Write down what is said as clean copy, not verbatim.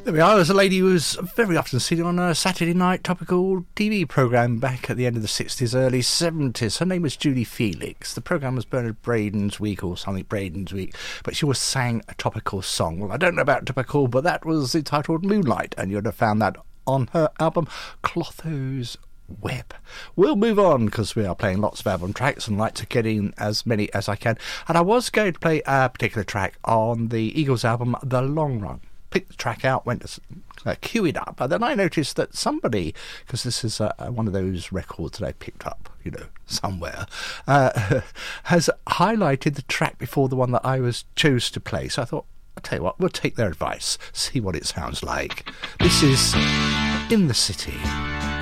There we are. There's a lady who was very often seen on a Saturday night topical TV programme back at the end of the 60s, early 70s. Her name was Julie Felix. The programme was Bernard Braden's Week or something, Braden's Week, but she always sang a topical song. Well, I don't know about topical, but that was entitled Moonlight, and you'd have found that on her album Clotho's Web. We'll move on because we are playing lots of album tracks and like to get in as many as I can. And I was going to play a particular track on the Eagles album The Long Run. Picked the track out, went to queue it up, and then I noticed that somebody, because this is one of those records that I picked up, somewhere, has highlighted the track before the one that I chose to play. So I thought, I'll tell you what, we'll take their advice, see what it sounds like. This is In the City.